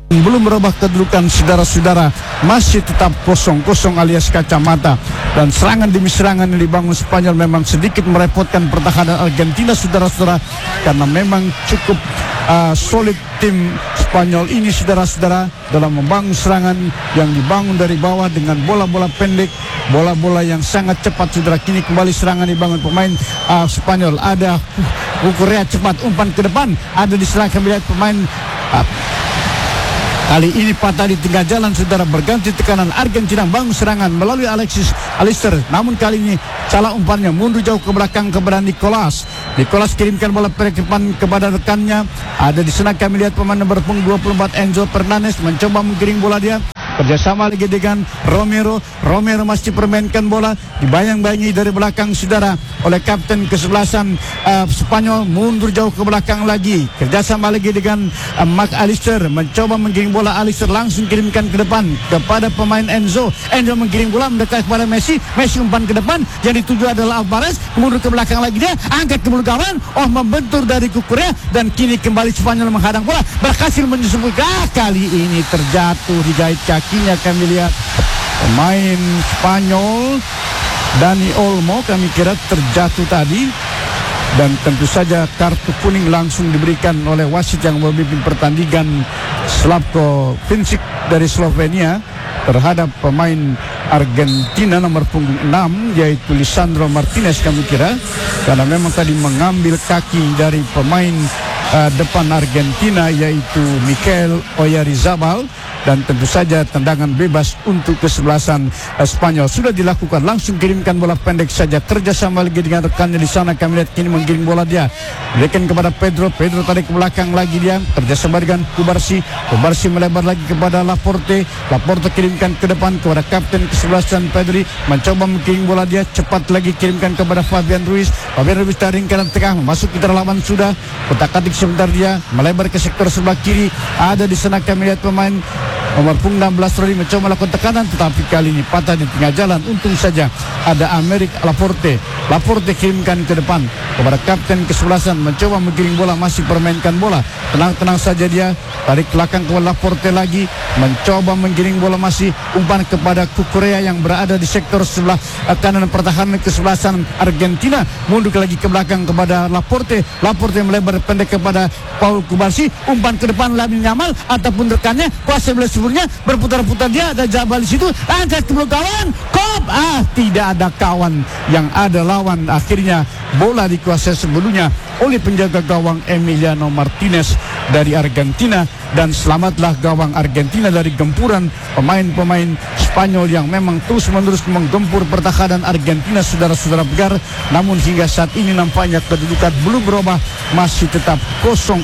belum merubah kedudukan saudara-saudara, masih tetap 0-0 alias kacamata. Dan serangan demi serangan yang dibangun Spanyol memang sedikit merepotkan pertahanan Argentina saudara-saudara, karena memang cukup solid tim Spanyol ini saudara-saudara dalam membangun serangan yang dibangun dari bawah dengan bola-bola pendek, bola-bola yang sangat cepat saudara. Kini kembali serangan dibangun pemain Spanyol. Ada Korea cepat umpan ke depan, ada diserahkan melihat pemain kali ini patah di tengah jalan saudara. Berganti tekanan Argentina bangun serangan melalui Alexis Alister, namun kali ini salah umpannya, mundur jauh ke belakang kepada Nicolas kirimkan bola ke depan kepada rekannya. Ada di sana kami lihat pemain nomor punggung 24 Enzo Fernandez mencoba menggiring bola, dia kerjasama lagi dengan Romero masih permainkan bola, dibayang-bayangi dari belakang saudara oleh kapten kesebelasan Spanyol, mundur jauh ke belakang lagi, kerjasama lagi dengan Mark Alister, mencoba menggiring bola. Alister langsung kirimkan ke depan kepada pemain Enzo menggiring bola mendekat kepada Messi umpan ke depan, yang dituju adalah Alvarez, mundur ke belakang lagi, dia angkat ke mulut gawang, membentur dari Kukurea, dan kini kembali Spanyol menghadang bola, berhasil menyusup. Kali ini terjatuh di gait kakinya. Kami lihat pemain Spanyol Dani Olmo kami kira terjatuh tadi, dan tentu saja kartu kuning langsung diberikan oleh wasit yang memimpin pertandingan Slavko Vincic dari Slovenia terhadap pemain Argentina nomor punggung 6 yaitu Lisandro Martinez kami kira, karena memang tadi mengambil kaki dari pemain depan Argentina yaitu Mikel Oyarzabal, dan tentu saja tendangan bebas untuk kesebelasan Spanyol sudah dilakukan. Langsung kirimkan bola pendek saja, kerjasama lagi dengan rekannya di sana. Kami lihat kini menggiring bola, dia berikan kepada Pedro tarik ke belakang lagi, dia kerjasama dengan Kubarsi melebar lagi kepada Laporte kirimkan ke depan kepada kapten kesebelasan Pedri, mencoba menggiring bola, dia cepat lagi kirimkan kepada Fabian Ruiz dari kanan tengah masuk ke lawan sudah kotak-katik sebentar, dia melebar ke sektor sebelah kiri. Ada di sana kami lihat pemain nomor punggung 16 Rodri mencoba melakukan tekanan, tetapi kali ini patah di tengah jalan. Untung saja ada Amerik Laporte kirimkan ke depan kepada kapten kesebelasan, mencoba menggiring bola, masih permainkan bola tenang saja, dia tarik belakang ke Laporte lagi, mencoba menggiring bola, masih umpan kepada Kukurea yang berada di sektor sebelah kanan pertahanan kesebelasan Argentina, mundur lagi ke belakang kepada Laporte melebar pendek kepada Paul Kubarsi, umpan ke depan Lamine Yamal ataupun rekannya kuasa belah sebenarnya berputar-putar, dia ada Jabal di situ, angkat ke belakang kawan, tidak ada kawan yang ada lawan. Akhirnya bola dikuasai sebelumnya oleh penjaga gawang Emiliano Martinez dari Argentina, dan selamatlah gawang Argentina dari gempuran pemain-pemain Spanyol yang memang terus-menerus menggempur pertahanan Argentina saudara-saudara Begar. Namun hingga saat ini nampaknya kedudukan belum berubah, masih tetap 0-0,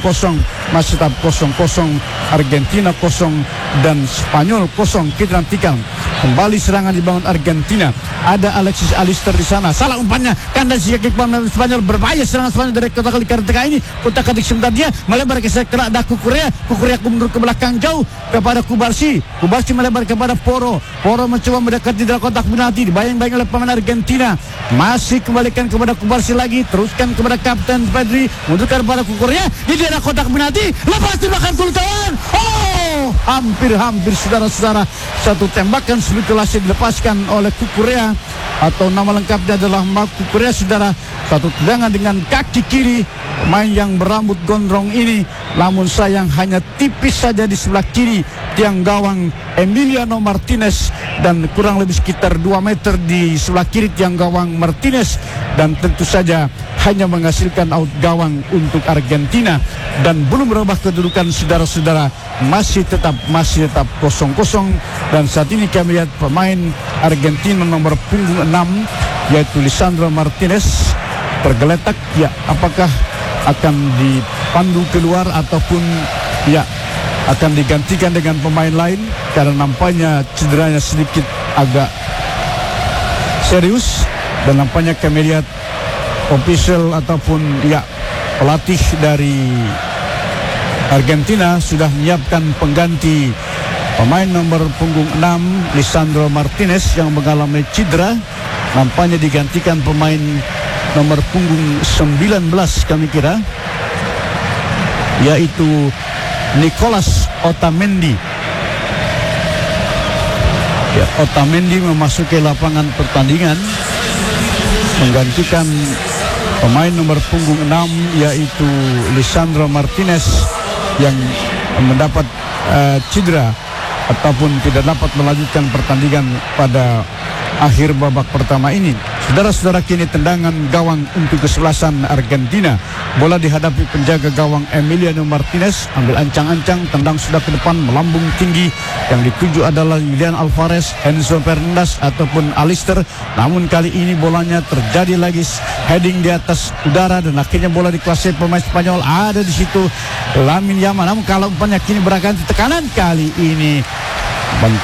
Argentina 0 dan Spanyol 0. Kita nantikan kembali serangan dibangun Argentina. Ada Alexis Alister di sana, salah umpannya, kandas kaki pemain Spanyol, berbahaya serangan Spanyol dari kotak-katik tengah ini. Kotak-katik sebentar, dia melebar ke sektor, ada Kukurea mundur ke belakang jauh kepada Kubarsi melebar kepada Poro mencoba mendekati dalam kotak penalti, dibayang-bayang oleh pemain Argentina, masih kembalikan kepada Kubarsi lagi, teruskan kepada kapten Pedri, mundurkan kepada Kukurea di daerah kotak penalti, lepas di belakang kulitawan. Hampir saudara-saudara, satu tembakan spekulasi dilepaskan oleh Kukurea, atau nama lengkapnya adalah Mark Kukurea saudara. Satu tendangan dengan kaki kiri pemain yang berambut gondrong ini, namun sayang hanya tipis saja di sebelah kiri tiang gawang Emiliano Martinez, dan kurang lebih sekitar 2 meter di sebelah kiri tiang gawang Martinez, dan tentu saja hanya menghasilkan out gawang untuk Argentina, dan belum berubah kedudukan saudara-saudara, masih tetap 0-0. Dan saat ini kami lihat pemain Argentina nomor punggung 6 yaitu Lisandro Martinez tergeletak, ya apakah akan dipandu keluar ataupun ya akan digantikan dengan pemain lain, karena nampaknya cederanya sedikit agak serius, dan nampaknya kami lihat official ataupun ya pelatih dari Argentina sudah menyiapkan pengganti pemain nomor punggung 6 Lisandro Martinez yang mengalami cedera. Nampaknya digantikan pemain nomor punggung 19 kami kira, yaitu Nicolas Otamendi. Ya, Otamendi memasuki lapangan pertandingan menggantikan pemain nomor punggung 6 yaitu Lisandro Martinez yang mendapat cedera ataupun tidak dapat melanjutkan pertandingan pada akhir babak pertama ini. Saudara-saudara, kini tendangan gawang untuk kesebelasan Argentina. Bola dihadapi penjaga gawang Emiliano Martinez, ambil ancang-ancang, tendang sudah ke depan, melambung tinggi. Yang dituju adalah Julian Alvarez, Enzo Fernandez ataupun Alister. Namun kali ini bolanya terjadi lagi heading di atas udara dan akhirnya bola dikuasai pemain Spanyol. Ada di situ Lamine Yamal. Namun kalau umpannya kini berganti tekanan, kali ini